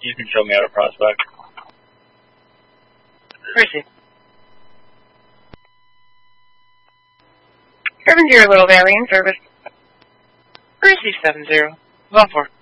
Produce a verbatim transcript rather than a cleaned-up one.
You can show me out a prospect. Receive. Seven zero Little Valley in service. Receive seven zero. Well four.